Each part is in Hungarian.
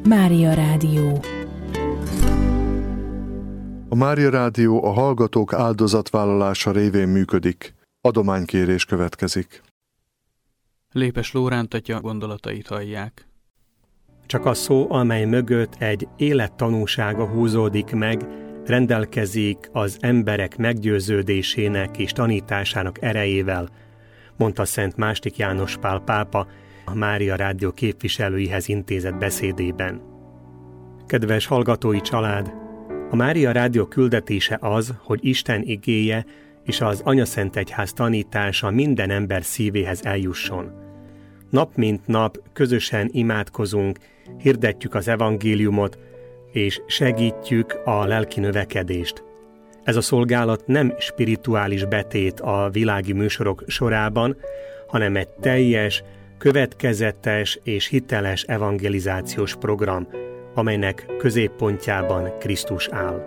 Mária Rádió. A Mária Rádió a hallgatók áldozatvállalása révén működik. Adománykérés következik. Lépes Lóránt atya gondolatait hallják. Csak a szó, amely mögött egy élet tanúsága húzódik meg, rendelkezik az emberek meggyőződésének és tanításának erejével, mondta Szent Mástik János Pál pápa a Mária Rádió képviselőihez intézett beszédében. Kedves hallgatói család! A Mária Rádió küldetése az, hogy Isten igéje és az Anyaszentegyház tanítása minden ember szívéhez eljusson. Nap mint nap közösen imádkozunk, hirdetjük az evangéliumot, és segítjük a lelki növekedést. Ez a szolgálat nem spirituális betét a világi műsorok sorában, hanem egy teljes, következetes és hiteles evangelizációs program, amelynek középpontjában Krisztus áll.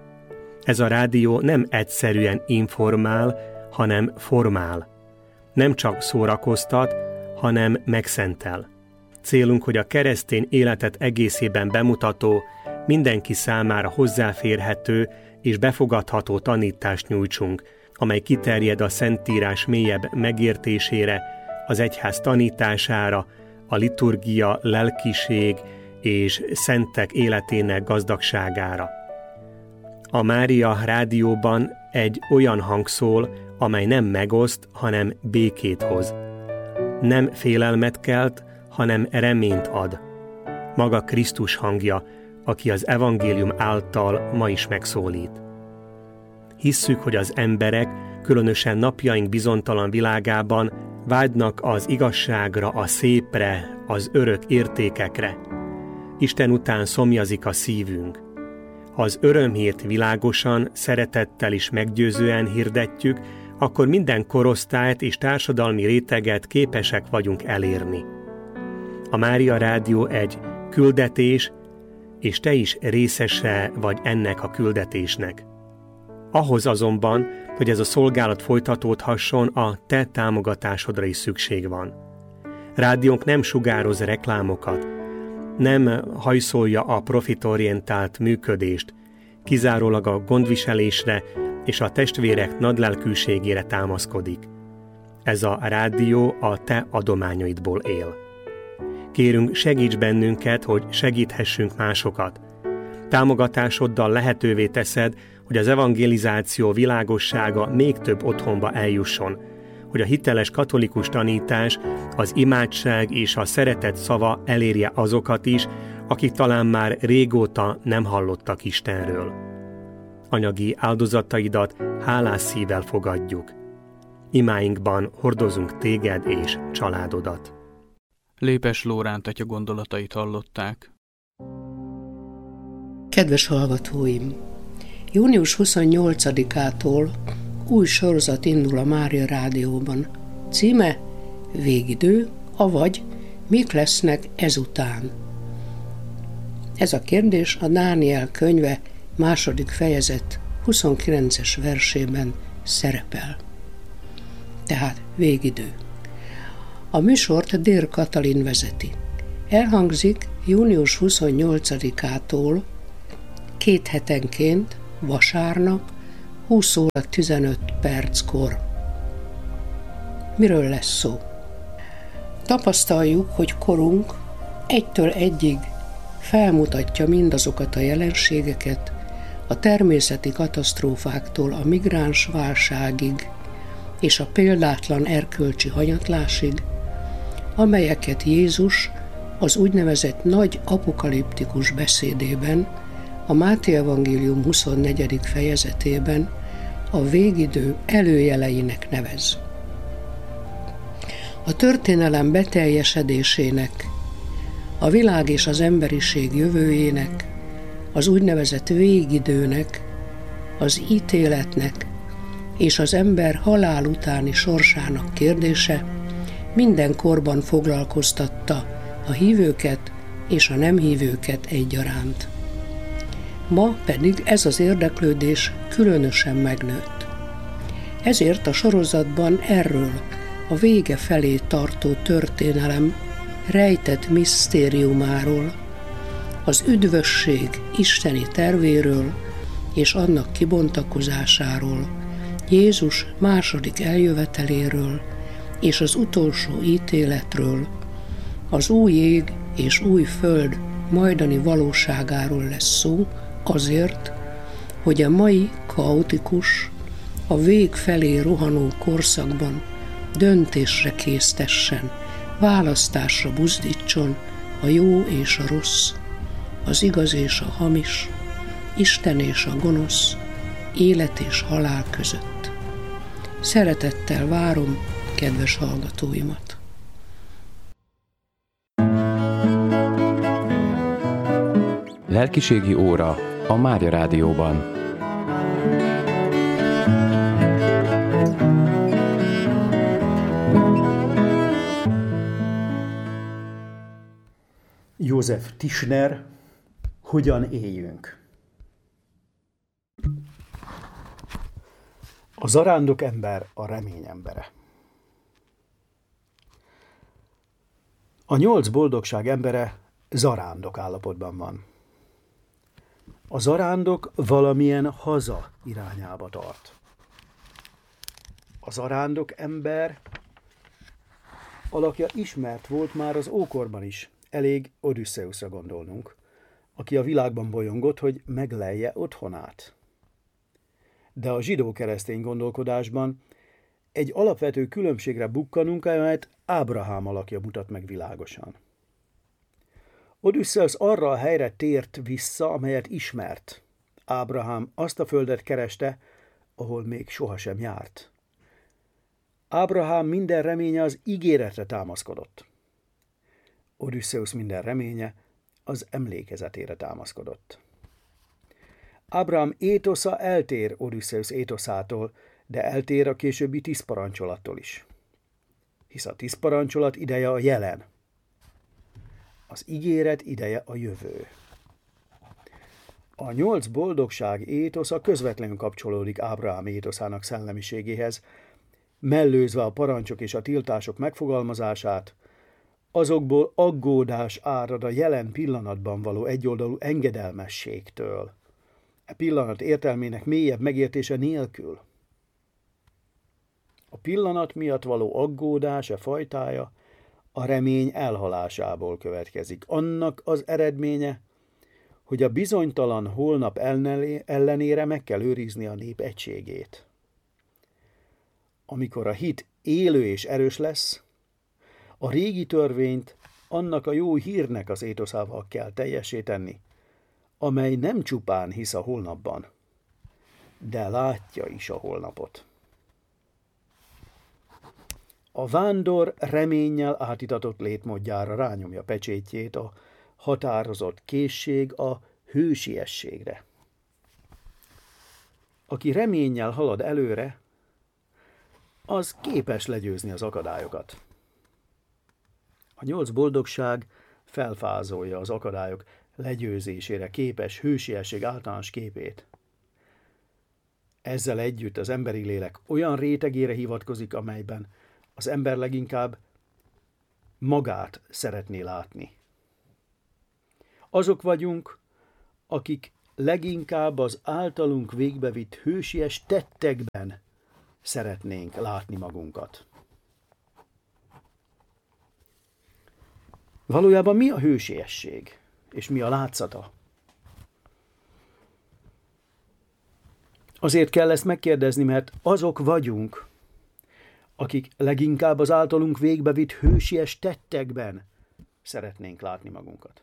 Ez a rádió nem egyszerűen informál, hanem formál. Nem csak szórakoztat, hanem megszentel. Célunk, hogy a keresztény életet egészében bemutató, mindenki számára hozzáférhető és befogadható tanítást nyújtsunk, amely kiterjed a Szentírás mélyebb megértésére, az egyház tanítására, a liturgia, lelkiség és szentek életének gazdagságára. A Mária Rádióban egy olyan hang szól, amely nem megoszt, hanem békét hoz. Nem félelmet kelt, hanem reményt ad. Maga Krisztus hangja, aki az evangélium által ma is megszólít. Hisszük, hogy az emberek, különösen napjaink bizonytalan világában vágynak az igazságra, a szépre, az örök értékekre. Isten után szomjazik a szívünk. Ha az örömhírt világosan, szeretettel és meggyőzően hirdetjük, akkor minden korosztályt és társadalmi réteget képesek vagyunk elérni. A Mária Rádió egy küldetés, és te is részese vagy ennek a küldetésnek. Ahhoz azonban, hogy ez a szolgálat folytatódhasson, a te támogatásodra is szükség van. Rádiónk nem sugároz reklámokat, nem hajszolja a profitorientált működést, kizárólag a gondviselésre és a testvérek nagylelkűségére támaszkodik. Ez a rádió a te adományaidból él. Kérünk, segíts bennünket, hogy segíthessünk másokat. Támogatásoddal lehetővé teszed, hogy az evangelizáció világossága még több otthonba eljusson, hogy a hiteles katolikus tanítás, az imádság és a szeretet szava elérje azokat is, akik talán már régóta nem hallottak Istenről. Anyagi áldozataidat hálás szívvel fogadjuk. Imáinkban hordozunk téged és családodat. Lépes Lóránt atya gondolatait hallották. Kedves hallgatóim! Június 28-ától új sorozat indul a Mária Rádióban. Címe Végidő, avagy mik lesznek ezután? Ez a kérdés a Dániel könyve 2. fejezet 29-es versében szerepel. Tehát végidő. A műsort Dér Katalin vezeti. Elhangzik június 28-ától 2 hetenként, vasárnap, 20 óra 15 perckor. Miről lesz szó? Tapasztaljuk, hogy korunk 1-től 1-ig felmutatja mindazokat a jelenségeket, a természeti katasztrófáktól a migráns válságig és a példátlan erkölcsi hanyatlásig, amelyeket Jézus az úgynevezett nagy apokaliptikus beszédében, a Máté evangélium 24. fejezetében a végidő előjeleinek nevez. A történelem beteljesedésének, a világ és az emberiség jövőjének, az úgynevezett végidőnek, az ítéletnek és az ember halál utáni sorsának kérdése minden korban foglalkoztatta a hívőket és a nem hívőket egyaránt. Ma pedig ez az érdeklődés különösen megnőtt. Ezért a sorozatban erről a vége felé tartó történelem rejtett misztériumáról, az üdvösség isteni tervéről és annak kibontakozásáról, Jézus második eljöveteléről és az utolsó ítéletről, az új ég és új föld majdani valóságáról lesz szó, azért, hogy a mai kaotikus, a vég felé rohanó korszakban döntésre késztessen, választásra buzdítson a jó és a rossz, az igaz és a hamis, Isten és a gonosz, élet és halál között. Szeretettel várom kedves hallgatóimat! Lelkiségi óra a Mária Rádióban. József Tischner, hogyan éljünk? A zarándok ember a remény embere. A 8 boldogság embere zarándok állapotban van. A zarándok valamilyen haza irányába tart. A zarándok ember alakja ismert volt már az ókorban is. Elég Odüsszeuszra gondolnunk, aki a világban bolyongott, hogy meglelje otthonát. De a zsidó-keresztény gondolkodásban egy alapvető különbségre bukkanunk, amelyet Ábrahám alakja mutat meg világosan. Odüsszeusz arra a helyre tért vissza, amelyet ismert. Ábrahám azt a földet kereste, ahol még sohasem járt. Ábrahám minden reménye az ígéretre támaszkodott. Odüsszeusz minden reménye az emlékezetére támaszkodott. Ábrahám étosza eltér Odüsszeusz étoszától, de eltér a későbbi 10 parancsolattól is. Hisz a 10 parancsolat ideje a jelen. Az ígéret ideje a jövő. A 8 boldogság étosza közvetlenül kapcsolódik Ábrahám étoszának szellemiségéhez, mellőzve a parancsok és a tiltások megfogalmazását, azokból aggódás árad a jelen pillanatban való egyoldalú engedelmességtől, a pillanat értelmének mélyebb megértése nélkül. A pillanat miatt való aggódás fajtája a remény elhalásából következik. Annak az eredménye, hogy a bizonytalan holnap ellenére meg kell őrizni a nép egységét. Amikor a hit élő és erős lesz, a régi törvényt annak a jó hírnek az étoszával kell teljessé tenni, amely nem csupán hisz a holnapban, de látja is a holnapot. A vándor reménnyel átitatott létmódjára rányomja pecsétjét a határozott készség a hősiességre. Aki reménnyel halad előre, az képes legyőzni az akadályokat. A 8 boldogság felfázolja az akadályok legyőzésére képes hősiesség általános képét. Ezzel együtt az emberi lélek olyan rétegére hivatkozik, amelyben az ember leginkább magát szeretné látni. Azok vagyunk, akik leginkább az általunk végbevitt hősies tettekben szeretnénk látni magunkat. Valójában mi a hősiesség, és mi a látszata? Azért kell ezt megkérdezni, mert azok vagyunk, akik leginkább az általunk végbevitt hősies tettekben szeretnénk látni magunkat.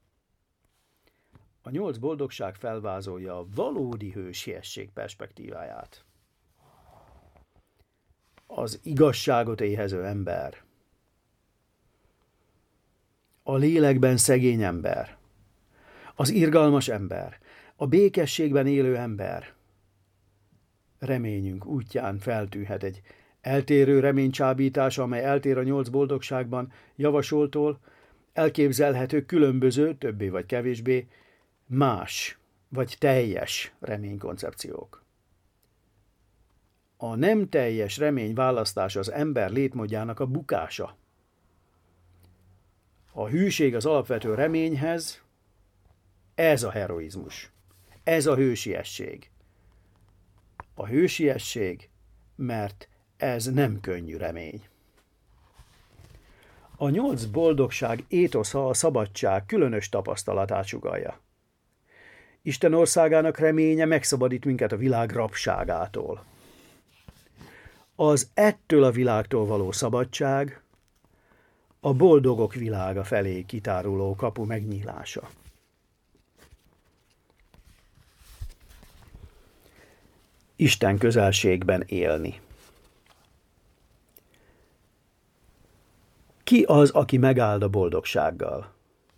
A 8 boldogság felvázolja a valódi hősiesség perspektíváját. Az igazságot éhező ember, a lélekben szegény ember, az irgalmas ember, a békességben élő ember. Reményünk útján feltűnhet egy eltérő reménycsábítás, amely eltér a 8 boldogságban javasoltól, elképzelhető különböző, többé vagy kevésbé más vagy teljes reménykoncepciók. A nem teljes remény választása az ember létmódjának a bukása. A hűség az alapvető reményhez, Ez a heroizmus. Ez a hősiesség. A hősiesség, mert ez nem könnyű remény. A 8 boldogság étosza a szabadság különös tapasztalatát sugallja. Isten országának reménye megszabadít minket a világ rabságától. Az ettől a világtól való szabadság a boldogok világa felé kitáruló kapu megnyílása. Isten közelségben élni. Ki az, aki megáld a boldogsággal?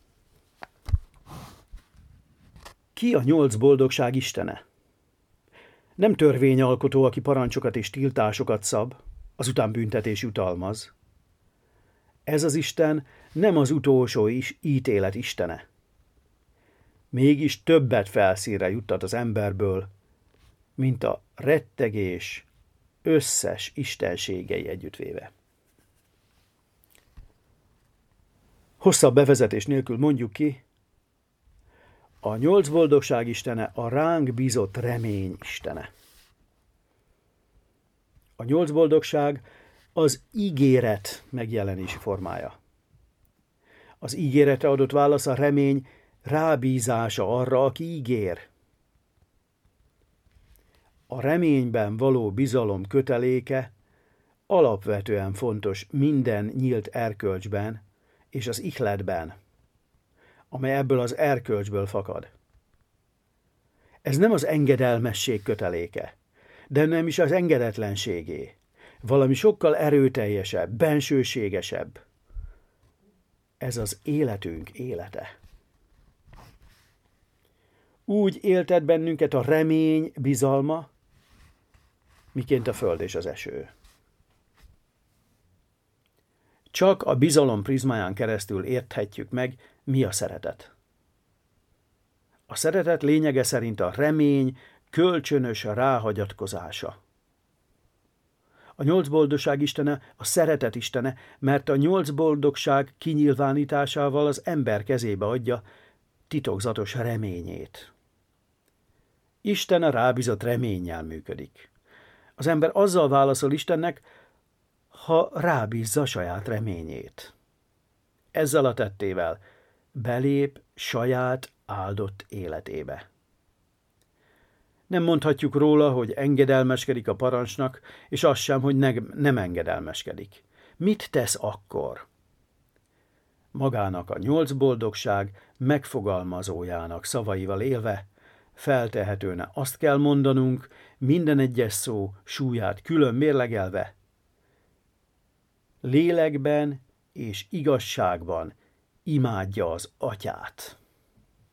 Ki a 8 boldogság istene? Nem törvényalkotó, aki parancsokat és tiltásokat szab, azután büntetés jutalmaz. Ez az Isten nem az utolsó ítélet istene. Mégis többet felszínre juttat az emberből, mint a rettegés összes istenségei együttvéve. Hosszabb bevezetés nélkül mondjuk ki, a 8 boldogság istene a ránk bízott remény istene. A 8 boldogság az ígéret megjelenési formája. Az ígéretre adott válasz a remény rábízása arra, aki ígér. A reményben való bizalom köteléke alapvetően fontos minden nyílt erkölcsben és az ihletben, amely ebből az erkölcsből fakad. Ez nem az engedelmesség köteléke, de nem is az engedetlenségé, valami sokkal erőteljesebb, bensőségesebb. Ez az életünk élete. Úgy éltet bennünket a remény bizalma, miként a föld és az eső. Csak a bizalom prizmáján keresztül érthetjük meg, mi a szeretet. A szeretet lényege szerint a remény kölcsönös ráhagyatkozása. A 8 boldogság istene a szeretet istene, mert a 8 boldogság kinyilvánításával az ember kezébe adja titokzatos reményét. Isten a rábízott reménnyel működik. Az ember azzal válaszol Istennek, ha rábízza saját reményét. Ezzel a tettével belép saját áldott életébe. Nem mondhatjuk róla, hogy engedelmeskedik a parancsnak, és az sem, hogy nem engedelmeskedik. Mit tesz akkor? Magának a 8 boldogság megfogalmazójának szavaival élve, feltehetően azt kell mondanunk, minden egyes szó súlyát külön mérlegelve, lélekben és igazságban imádja az Atyát.